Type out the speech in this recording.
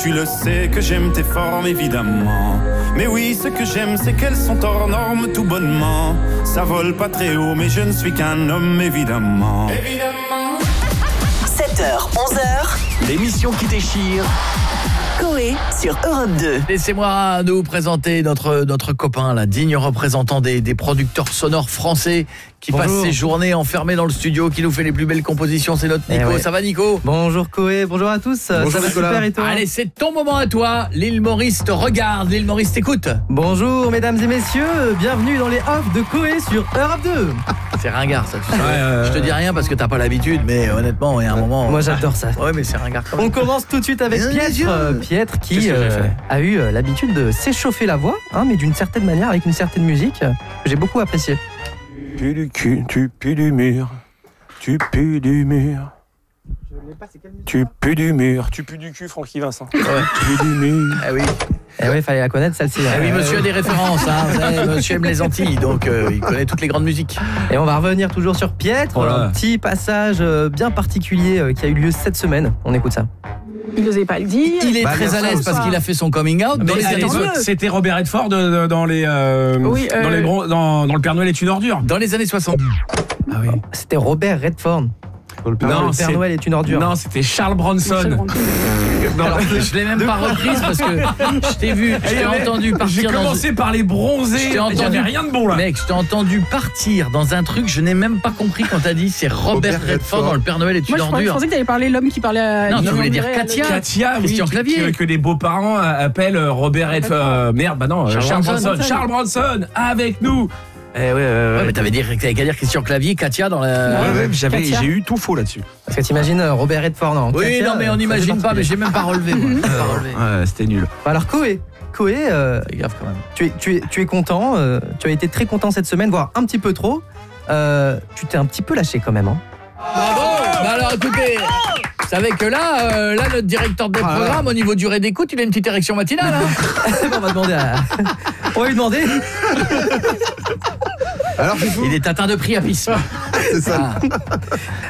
tu le sais que j'aime tes formes évidemment. Mais oui, ce que j'aime c'est qu'elles sont hors normes tout bonnement. Ça vole pas très haut mais je ne suis qu'un homme évidemment. 7h, 11h, l'émission qui déchire. Coé sur Europe 2. Laissez-moi nous présenter notre copain, la digne représentant des producteurs sonores français qui passe ses journées enfermé dans le studio, qui nous fait les plus belles compositions. C'est notre Nico. Ça va, Nico? Bonjour Coé, bonjour à tous. Bonjour, ça va super et toi? Allez, c'est ton moment à toi. L'île Maurice te regarde, l'île Maurice t'écoute. Bonjour mesdames et messieurs, bienvenue dans les offs de Coé sur Europe 2. C'est ringard ça, tu sais. Je te dis rien parce que t'as pas l'habitude, mais honnêtement, il y a un moment... Moi j'adore ça. Ouais, mais c'est ringard quand même. On commence tout de suite avec Pietre qui a eu l'habitude de s'échauffer la voix, mais d'une certaine manière, avec une certaine musique que j'ai beaucoup appréciée. Tu pues du cul, tu pues du mur, tu pues du mur. Tu pues du mur, tu pues du cul, Francky Vincent. Tu pues du mur. Ah oui. Eh oui, il fallait la connaître celle-ci. Ah oui, monsieur a des références, Vous savez, monsieur aime les Antilles, donc il connaît toutes les grandes musiques. Et on va revenir toujours sur Pietre, un petit passage bien particulier qui a eu lieu cette semaine. On écoute ça. Il n'osait pas le dire. Il est très à l'aise parce qu'il a fait son coming out. C'était Robert Redford dans le Père Noël est une ordure. Dans les années 60. Ah oui. C'était Robert Redford. Le Père Noël est une ordure. Non, c'était Charles Bronson. Alors, je l'ai même pas reprise parce que je t'ai vu, je t'ai entendu partir. J'ai commencé par les bronzés. Il n'y avait rien de bon là. Mec, je t'ai entendu partir dans un truc, je n'ai même pas compris quand t'as dit c'est Robert Redford dans le Père Noël est une ordure. Je pensais que t'avais parlé l'homme qui parlait à... Non, tu voulais dire Katia. Katia, Christian Clavier. Que les beaux-parents appellent Robert Redford. Merde, bah non, Charles Bronson. Charles Bronson, avec nous. Ouais, mais t'avais qu'à dire Christian Clavier, Katia dans la... Ouais, j'ai eu tout faux là-dessus. Parce que t'imagines Robert Redford, non? Oui, Katia, non, mais on n'imagine pas, mais j'ai même pas relevé, moi. Ouais, c'était nul. Alors, Coé, fais gaffe quand même. Tu es content, tu as été très content cette semaine, voire un petit peu trop. Tu t'es un petit peu lâché quand même, Bravo. Bah alors, écoutez... Vous savez que là, notre directeur de programme, au niveau durée d'écoute, il a une petite érection matinale. On va demander On va lui demander. Alors, c'est fou. Il est atteint de priapisme. C'est ça.